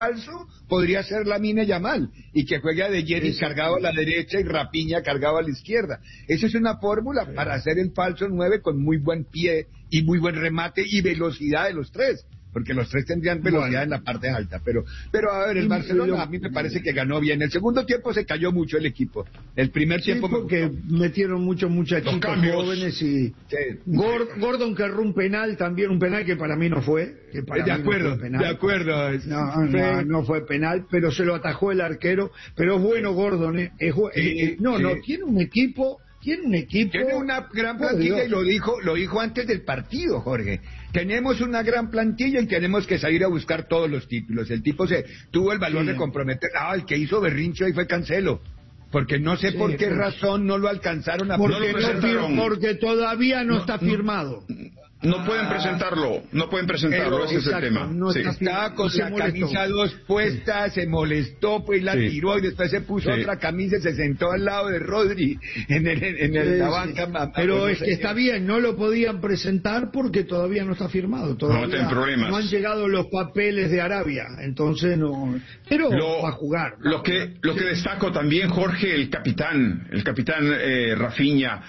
falso podría ser Lamine Yamal y que juegue a De Jong cargado a la derecha y Rafinha cargado a la izquierda. Esa es una fórmula para hacer el falso 9 con muy buen pie y muy buen remate y velocidad de los tres, porque los tres tendrían velocidad en la parte alta, pero a ver, el Barcelona a mí me parece que ganó bien. El segundo tiempo se cayó mucho el equipo. El primer tiempo porque metieron muchos muchachitos jóvenes y Gordon que erró un penal también, un penal que para mí no fue, de acuerdo. No fue penal, pero se lo atajó el arquero, pero es bueno Gordon, tiene un equipo. Tiene una gran plantilla y lo dijo antes del partido, Jorge. Tenemos una gran plantilla y tenemos que salir a buscar todos los títulos. El tipo tuvo el valor de comprometer. El que hizo berrincho ahí fue Cancelo. Porque no sé por qué razón no lo alcanzaron a porque todavía no está firmado. No pueden presentarlo, ese es el tema. Estaba con la camisa 2 puesta, se molestó, pues la tiró y después se puso otra camisa y se sentó al lado de Rodri en la banca. Pero es que está bien, no lo podían presentar porque todavía no está firmado. Todavía no han llegado los papeles de Arabia, entonces no. Pero va a jugar. Lo que destaco también, Jorge, el capitán Rafinha,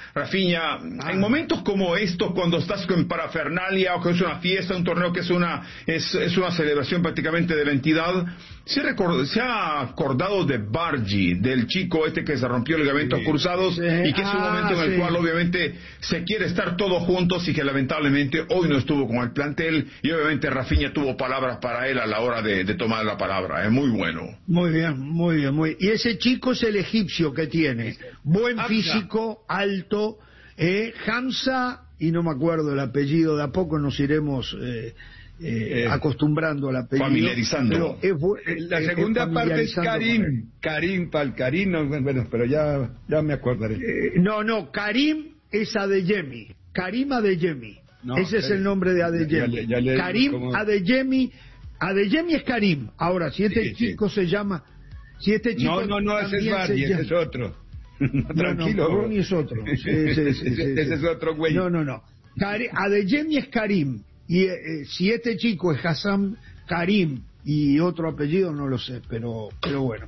en momentos como estos, cuando estás con parafernalia o que es una fiesta, un torneo que es una celebración prácticamente de la entidad, se ha acordado de Bargi, del chico que se rompió ligamentos cruzados y que es un momento en el cual obviamente se quiere estar todos juntos y que lamentablemente hoy no estuvo con el plantel y obviamente Rafinha tuvo palabras para él a la hora de tomar la palabra. Es muy bueno. Muy bien. Y ese chico es el egipcio que tiene buen físico, alto, Hamza, y no me acuerdo el apellido, de a poco nos iremos acostumbrando al apellido. Familiarizando. La segunda parte es Karim, bueno, pero ya me acordaré. Karim es Adeyemi. Karim Adeyemi. Ese es el nombre de Adeyemi. Karim Adeyemi. Adeyemi es Karim. Ahora, si este chico se llama... ese es Bardi, ese es otro. Tranquilo. Ronnie es otro. Ese es otro güey. No. Adeyemi es Karim. Y si este chico es Hassan Karim y otro apellido, no lo sé, pero bueno.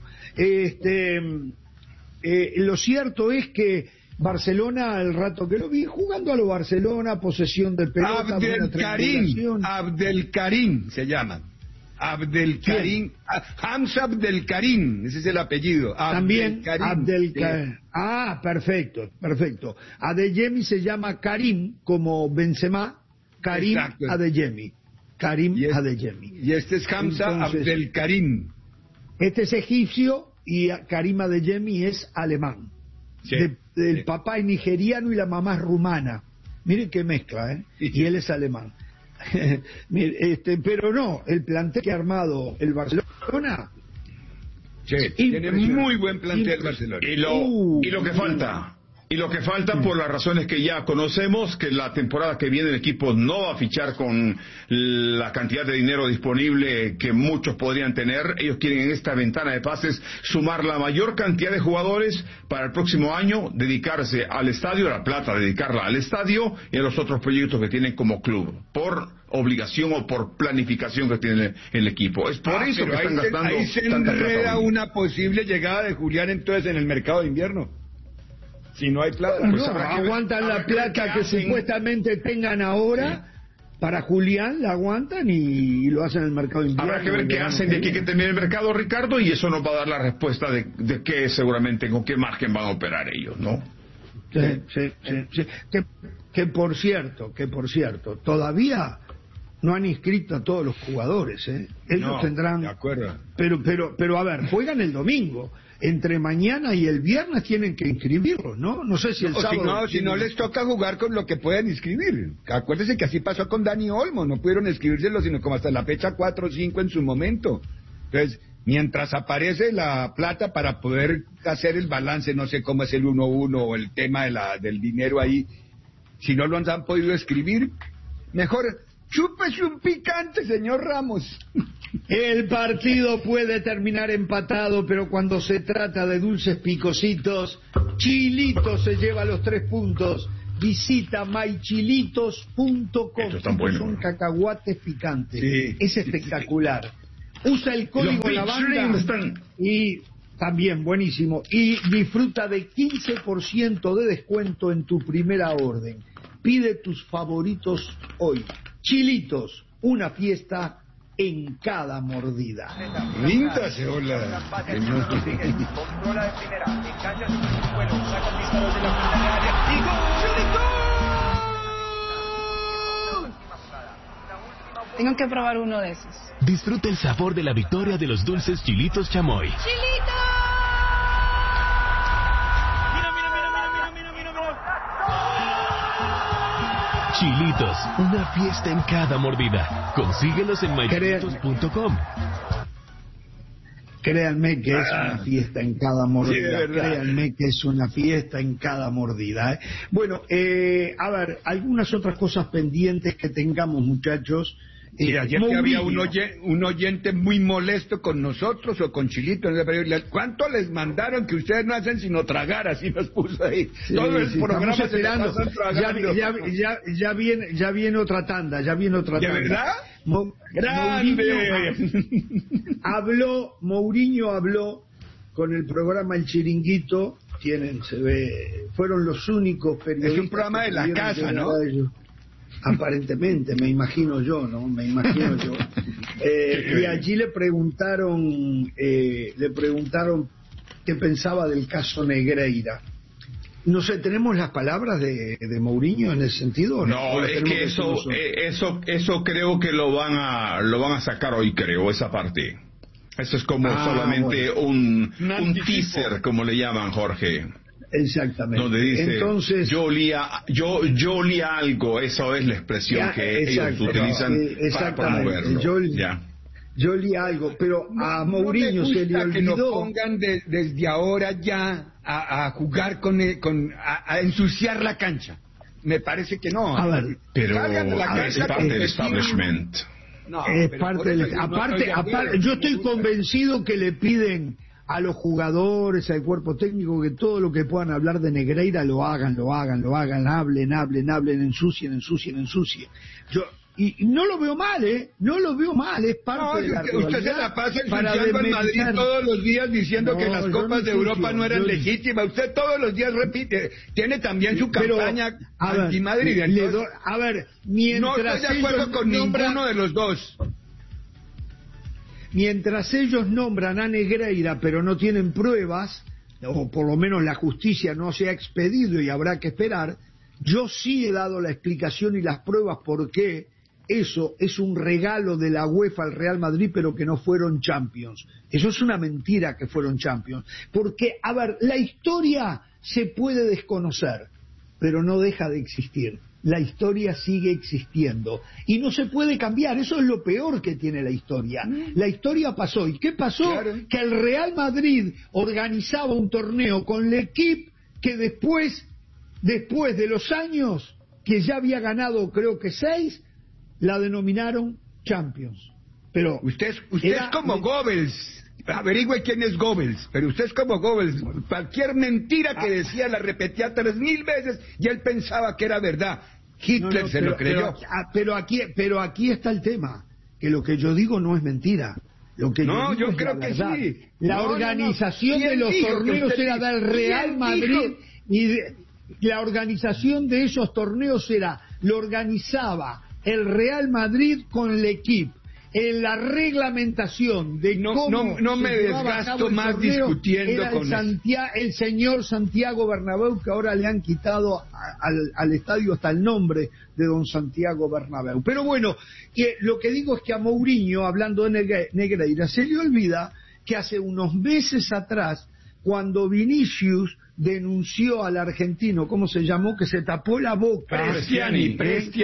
Lo cierto es que Barcelona, al rato que lo vi, jugando a lo Barcelona, posesión de pelota, Abdelkarim se llama. Abdelkarim, Hamza Abdelkarim, ese es el apellido. También Abdelkarim. Perfecto. Adeyemi se llama Karim, como Benzema, Karim Adeyemi. Adeyemi. Y este es Hamza Abdelkarim. Este es egipcio y Karim Adeyemi es alemán. El papá es nigeriano y la mamá es rumana. Miren qué mezcla, y él es alemán. Pero no, el plantel que ha armado el Barcelona tiene muy buen plantel Barcelona. Y lo que falta por las razones que ya conocemos, que la temporada que viene el equipo no va a fichar con la cantidad de dinero disponible que muchos podrían tener. Ellos quieren en esta ventana de pases sumar la mayor cantidad de jugadores para el próximo año, dedicarse al estadio, la plata dedicarla al estadio y a los otros proyectos que tienen como club, por obligación o por planificación que tiene el equipo. Es por eso que están gastando ahí se enreda una posible llegada de Julián entonces en el mercado de invierno. Si no hay plata, aguantan la plata que supuestamente tengan ahora para Julián, la aguantan y lo hacen en el mercado de invierno. Habrá que ver qué hacen de aquí que termine el mercado, Ricardo, y eso nos va a dar la respuesta de qué seguramente, con qué margen van a operar ellos, ¿no? Sí. Que por cierto, todavía no han inscrito a todos los jugadores, Ellos tendrán. De acuerdo. Pero a ver, juegan el domingo. Entre mañana y el viernes tienen que inscribirlos, ¿no? No sé si el sábado... Si no les toca jugar con lo que pueden inscribir. Acuérdense que así pasó con Dani Olmo, no pudieron inscribírselo sino como hasta la fecha 4 o 5 en su momento. Entonces, mientras aparece la plata para poder hacer el balance, no sé cómo es el 1-1 o el tema del dinero ahí, si no lo han podido escribir, mejor... Chúpese un picante, señor Ramos. El partido puede terminar empatado, pero cuando se trata de dulces picositos, Chilito se lleva los 3 puntos. Visita mychilitos.com. Esto es tan bueno. Son cacahuates picantes. Sí, es espectacular. Usa el código La Banda y también buenísimo. Y disfruta de 15% de descuento en tu primera orden. Pide tus favoritos hoy. Chilitos, una fiesta en cada mordida. Linda se hola. Controla de primera, engancha su vuelo, saca el disparo de la primera área y ¡gol! Tengo que probar uno de esos. Disfruta el sabor de la victoria de los dulces Chilitos Chamoy. ¡Chilitos! Chilitos, una fiesta en cada mordida. Consíguelos en mychilitos.com. Créanme que es una fiesta en cada mordida. Sí, Créanme que es una fiesta en cada mordida. Bueno, a ver, algunas otras cosas pendientes que tengamos, muchachos. Mira, ayer que había un oyente muy molesto con nosotros o con Chilito, ¿cuánto les mandaron que ustedes no hacen sino tragar? Así nos puso ahí. Sí, todo el programa se esperando. Ya viene otra tanda, ¿De verdad? ¡Grande! Mourinho habló con el programa El Chiringuito. Fueron los únicos periodistas. Es un programa de la casa, ¿no? Aparentemente, me imagino yo. Y allí le preguntaron qué pensaba del caso Negreira. No sé, ¿tenemos las palabras de Mourinho en ese sentido? No, es que eso creo que lo van a sacar hoy, creo, esa parte. Eso es como solamente un teaser, como le llaman, Jorge. Exactamente. Donde dice, entonces, yo olía algo, esa es la expresión que ellos utilizan para promoverlo. Yo olía algo, pero a Mourinho se le olvidó que lo pongan desde ahora ya a jugar a ensuciar la cancha. Me parece que no. A ver, pero es parte del establishment. No, es parte del aparte, yo estoy convencido que le piden a los jugadores, al cuerpo técnico, que todo lo que puedan hablar de Negreira lo hagan, hablen, ensucien. Y no lo veo mal, es parte de la realidad. Usted se la pasa ensuciando al Madrid todos los días diciendo que las copas de Europa no eran legítimas. Usted todos los días repite, tiene también su campaña anti-Madrid. A ver, mientras no estoy de acuerdo con ninguno de los dos. Mientras ellos nombran a Negreira pero no tienen pruebas, o por lo menos la justicia no se ha expedido y habrá que esperar, yo sí he dado la explicación y las pruebas por qué eso es un regalo de la UEFA al Real Madrid, pero que no fueron Champions. Eso es una mentira que fueron Champions. Porque, a ver, la historia se puede desconocer, pero no deja de existir. La historia sigue existiendo y no se puede cambiar. Eso es lo peor que tiene la historia. La historia pasó. ¿Y qué pasó? Claro. Que el Real Madrid organizaba un torneo con el equipo que después de los años que ya había ganado, creo que 6, la denominaron Champions. Pero usted es como Goebbels. Averigüe quién es Goebbels, pero usted es como Goebbels. Cualquier mentira que decía la repetía 3.000 veces y él pensaba que era verdad. Hitler se lo creyó. Pero aquí está el tema, que lo que yo digo no es mentira. Lo que yo creo que sí. La organización de los torneos era del Real Madrid y la organización de esos torneos lo organizaba el Real Madrid con el equipo. En la reglamentación de cómo no me desgasto más discutiendo con el señor Santiago Bernabéu, que ahora le han quitado al estadio hasta el nombre de don Santiago Bernabéu. Pero bueno, lo que digo es que a Mourinho, hablando de Negreira, se le olvida que hace unos meses atrás, cuando Vinicius denunció al argentino, ¿cómo se llamó? Que se tapó la boca. Prestiani.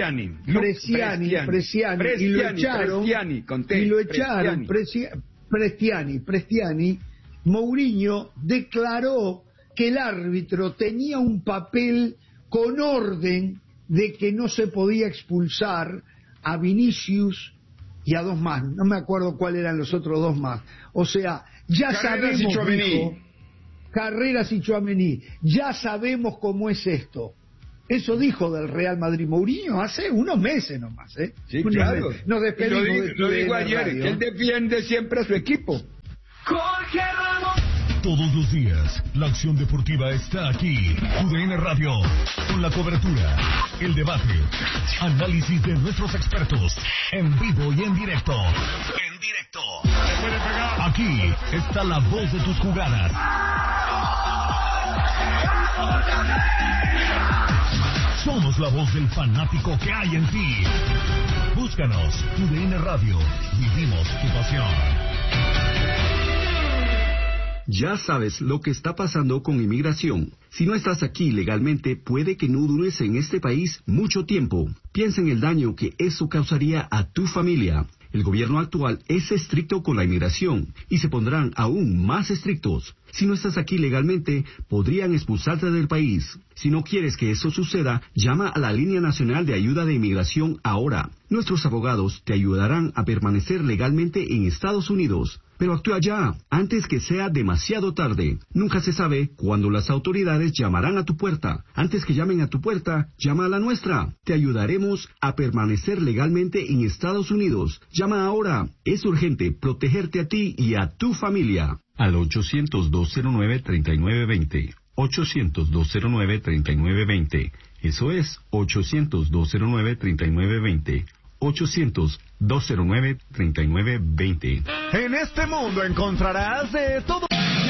Y lo echaron. Prestiani. Mourinho declaró que el árbitro tenía un papel con orden de que no se podía expulsar a Vinicius y a 2 más. No me acuerdo cuáles eran los otros 2 más. O sea, ya sabemos, dijo, Carreras y Tchouaméni, ya sabemos cómo es esto. Eso dijo del Real Madrid Mourinho hace unos meses nomás, ¿eh? Sí, claro. Nos despedimos lo digo ayer, que él defiende siempre a su equipo. Jorge Ramos. Todos los días, la acción deportiva está aquí. UDN Radio, con la cobertura, el debate, análisis de nuestros expertos, en vivo y en directo. En directo. Aquí está la voz de tus jugadas. Somos la voz del fanático que hay en ti. Búscanos, UDN Radio. Vivimos tu pasión. Ya sabes lo que está pasando con inmigración. Si no estás aquí legalmente, puede que no dures en este país mucho tiempo. Piensa en el daño que eso causaría a tu familia. El gobierno actual es estricto con la inmigración y se pondrán aún más estrictos. Si no estás aquí legalmente, podrían expulsarte del país. Si no quieres que eso suceda, llama a la Línea Nacional de Ayuda de Inmigración ahora. Nuestros abogados te ayudarán a permanecer legalmente en Estados Unidos. Pero actúa ya, antes que sea demasiado tarde. Nunca se sabe cuándo las autoridades llamarán a tu puerta. Antes que llamen a tu puerta, llama a la nuestra. Te ayudaremos a permanecer legalmente en Estados Unidos. Llama ahora. Es urgente protegerte a ti y a tu familia. Al 800-209-3920. 800-209-3920. Eso es 800-209-3920. 800-209-3920. En este mundo encontrarás de todo.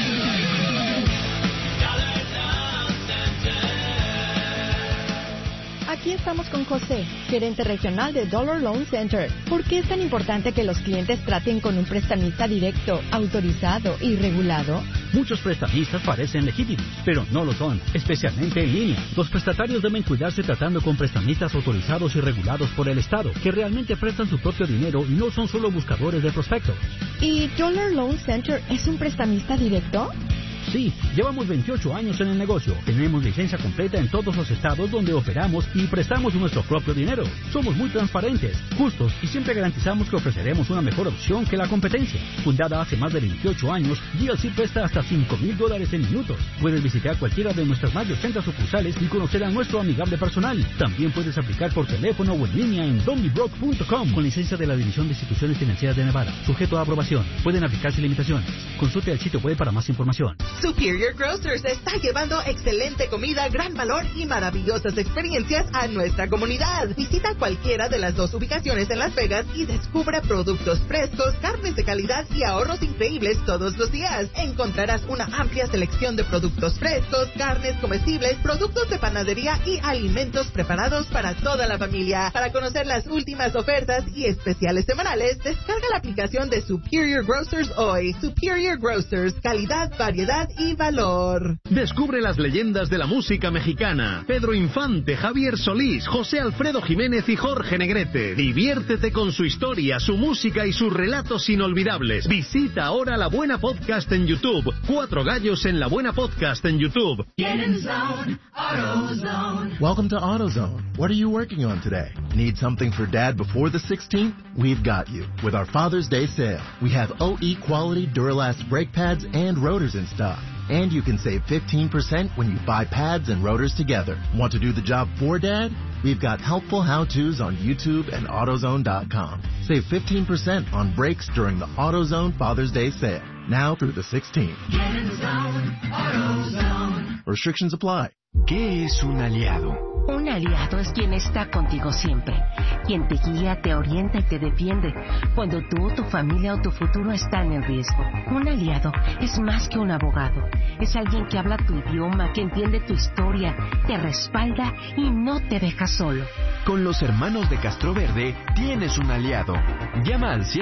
Aquí estamos con José, gerente regional de Dollar Loan Center. ¿Por qué es tan importante que los clientes traten con un prestamista directo, autorizado y regulado? Muchos prestamistas parecen legítimos, pero no lo son, especialmente en línea. Los prestatarios deben cuidarse tratando con prestamistas autorizados y regulados por el Estado, que realmente prestan su propio dinero y no son solo buscadores de prospectos. ¿Y Dollar Loan Center es un prestamista directo? Sí, llevamos 28 años en el negocio. Tenemos licencia completa en todos los estados donde operamos y prestamos nuestro propio dinero. Somos muy transparentes, justos y siempre garantizamos que ofreceremos una mejor opción que la competencia. Fundada hace más de 28 años, GLC presta hasta $5,000 en minutos. Puedes visitar cualquiera de nuestras más de 80 sucursales y conocer a nuestro amigable personal. También puedes aplicar por teléfono o en línea en donnybrook.com con licencia de la División de Instituciones Financieras de Nevada. Sujeto a aprobación. Pueden aplicarse limitaciones. Consulte el sitio web para más información. Superior Grocers está llevando excelente comida, gran valor y maravillosas experiencias a nuestra comunidad. Visita cualquiera de las dos ubicaciones en Las Vegas y descubre productos frescos, carnes de calidad y ahorros increíbles todos los días. Encontrarás una amplia selección de productos frescos, carnes comestibles, productos de panadería y alimentos preparados para toda la familia. Para conocer las últimas ofertas y especiales semanales, descarga la aplicación de Superior Grocers hoy. Superior Grocers, calidad, variedad y valor. Descubre las leyendas de la música mexicana. Pedro Infante, Javier Solís, José Alfredo Jiménez y Jorge Negrete. Diviértete con su historia, su música y sus relatos inolvidables. Visita ahora La Buena Podcast en YouTube. 4 gallos en La Buena Podcast en YouTube. Get in zone, AutoZone. Welcome to AutoZone. What are you working on today? Need something for Dad before the 16th? We've got you with our Father's Day sale. We have OE quality Duralast brake pads and rotors in stock. And you can save 15% when you buy pads and rotors together. Want to do the job for Dad? We've got helpful how-tos on YouTube and AutoZone.com. Save 15% on brakes during the AutoZone Father's Day sale. Now through the 16th. Get in zone, AutoZone. Restrictions apply. ¿Qué es un aliado? Un aliado es quien está contigo siempre, quien te guía, te orienta y te defiende cuando tú, tu familia o tu futuro están en riesgo. Un aliado es más que un abogado, es alguien que habla tu idioma, que entiende tu historia, te respalda y no te deja solo. Con los hermanos de Castro Verde tienes un aliado. Llama al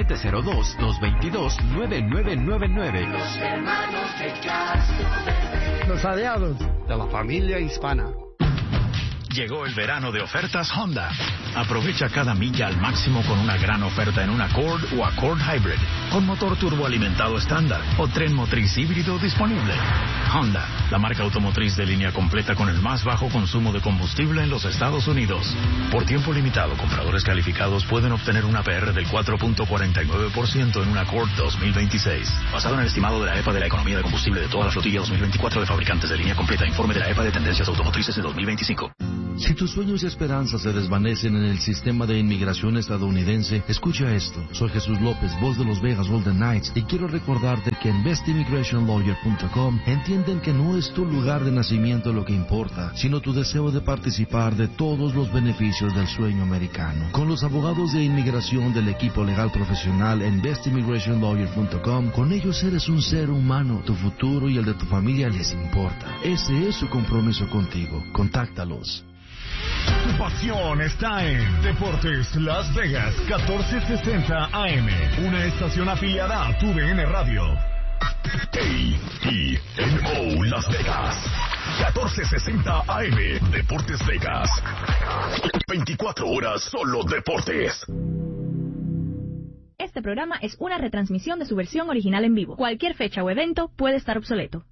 702-222-9999. Los hermanos de Castro Verde. Los aliados de la familia hispana. Llegó el verano de ofertas Honda. Aprovecha cada milla al máximo con una gran oferta en un Accord o Accord Hybrid, con motor turboalimentado estándar o tren motriz híbrido disponible. Honda, la marca automotriz de línea completa con el más bajo consumo de combustible en los Estados Unidos. Por tiempo limitado, compradores calificados pueden obtener una APR del 4.49% en un Accord 2026. Basado en el estimado de la EPA de la economía de combustible de toda la flotilla 2024 de fabricantes de línea completa. Informe de la EPA de tendencias automotrices de 2025. Si tus sueños y esperanzas se desvanecen en el sistema de inmigración estadounidense, escucha esto. Soy Jesús López, voz de los Vegas Golden Knights, y quiero recordarte que en bestimmigrationlawyer.com entienden que no es tu lugar de nacimiento lo que importa, sino tu deseo de participar de todos los beneficios del sueño americano. Con los abogados de inmigración del equipo legal profesional en bestimmigrationlawyer.com, con ellos eres un ser humano. Tu futuro y el de tu familia les importa. Ese es su compromiso contigo. Contáctalos. Tu pasión está en Deportes Las Vegas 1460 AM, una estación afiliada a TUDN Radio. KENO Las Vegas 1460 AM, Deportes Vegas. 24 horas solo deportes. Este programa es una retransmisión de su versión original en vivo. Cualquier fecha o evento puede estar obsoleto.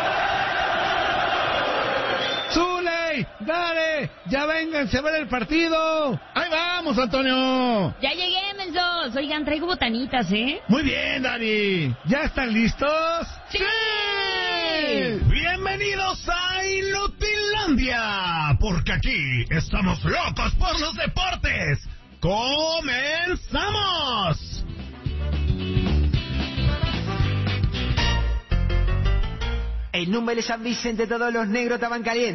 ¡Zuley! ¡Dale! ¡Ya vénganse a ver el partido! ¡Ahí vamos, Antonio! Ya llegué, mensos. Oigan, traigo botanitas, ¿eh? Muy bien, Dani. ¿Ya están listos? ¡Sí! Bienvenidos a Inutilandia, porque aquí estamos locos por los deportes. ¡Comenzamos! En Número San Vicente todos los negros estaban calientes.